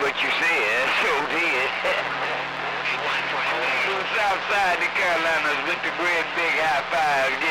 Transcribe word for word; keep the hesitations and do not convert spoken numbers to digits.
what you said. Sure did. Hey, one for To the south side of the Carolinas with the great big high five.